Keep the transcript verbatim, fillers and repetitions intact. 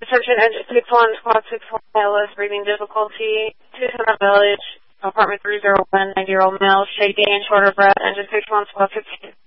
Reception engine six one, squad six one, L S, breathing difficulty, two hundred Village, apartment three oh one, ninety-year-old male, shaking, shorter breath, engine six one, squad six one.